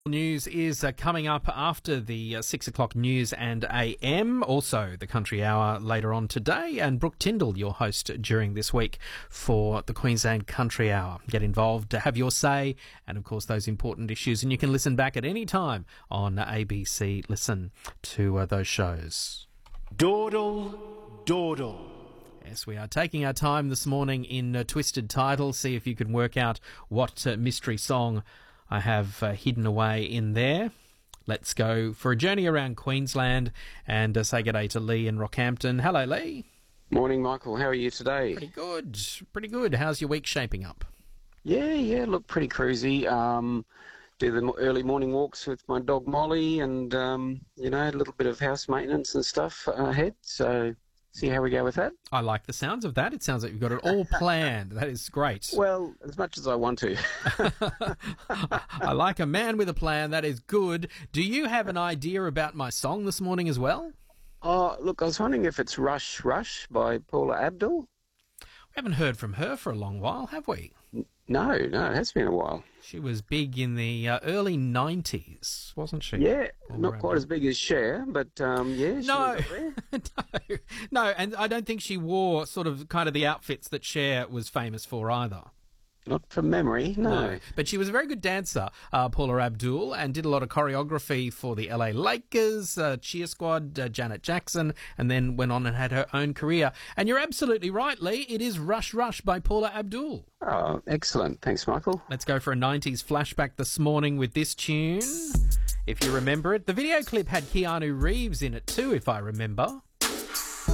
News is coming up after the 6 o'clock news and AM, also the Country Hour later on today, and Brooke Tyndall, your host during this week for the Queensland Country Hour. Get involved, have your say, and of course those important issues, and you can listen back at any time on ABC Listen to those shows. Dawdle, dawdle. Yes, we are taking our time this morning in Twisted Title. See if you can work out what mystery song I have hidden away in there. Let's go for a journey around Queensland and say g'day to Lee in Rockhampton. Hello, Lee. Morning, Michael. How are you today? Pretty good. Pretty good. How's your week shaping up? Yeah, look, pretty cruisy. Do the early morning walks with my dog Molly and, a little bit of house maintenance and stuff ahead. So see how we go with that. I like the sounds of that. It sounds like you've got it all planned. That is great. Well, as much as I want to. I like a man with a plan. That is good. Do you have an idea about my song this morning as well? Oh, look, I was wondering if it's Rush Rush by Paula Abdul. We haven't heard from her for a long while, have we? No, it has been a while. She was big in the early 90s, wasn't she? Yeah, not quite as big as Cher, but yeah. No, and I don't think she wore sort of kind of the outfits that Cher was famous for either. Not from memory, no. But she was a very good dancer, Paula Abdul, and did a lot of choreography for the LA Lakers, Cheer Squad, Janet Jackson, and then went on and had her own career. And you're absolutely right, Lee. It is Rush Rush by Paula Abdul. Oh, excellent. Thanks, Michael. Let's go for a 90s flashback this morning with this tune. If you remember it, the video clip had Keanu Reeves in it too, if I remember.